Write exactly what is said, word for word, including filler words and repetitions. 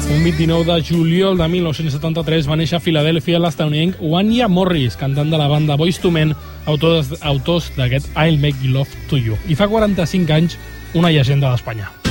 Un vint-i-nou de juliol de mil nou-cents setanta-tres va néixer a Filadèlfia l'estadounidenc Wanya Morris, cantant de la banda Boyz two Men, autors, autors d'aquest I'll Make Love to You. I fa quaranta-cinc anys, una llegenda d'Espanya.